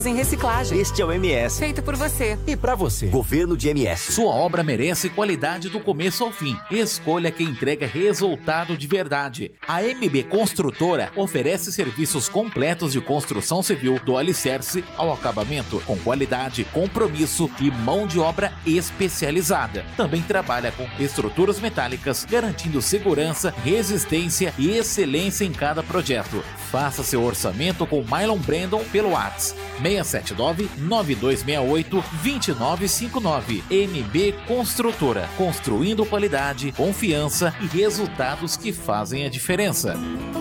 em reciclagem. Este é o MS. Feito por você. E pra você. Governo de MS. Sua obra merece qualidade do começo ao fim. Escolha quem entrega resultado de verdade. A MB Construtora oferece serviços completos de construção civil do alicerce ao acabamento, com qualidade, compromisso e mão de obra especializada. Também trabalha com estruturas metálicas, garantindo segurança, resistência e excelência em cada projeto. Faça seu orçamento com Mylon Brandon pelo WhatsApp 679-9268-2959. MB Construtora, construindo qualidade, confiança e resultados que fazem a diferença.